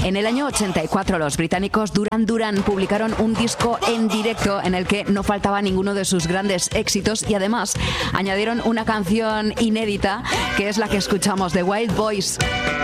En el año 84 los británicos Duran Duran publicaron un disco en directo en el que no faltaba ninguno de sus grandes éxitos y además añadieron una canción inédita que es la que escuchamos, The Wild Boys.